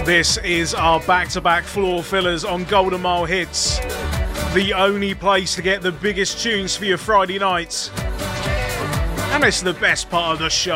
This is our back-to-back floor fillers on Golden Mile Hits, the only place to get the biggest tunes for your Friday nights. And it's the best part of the show.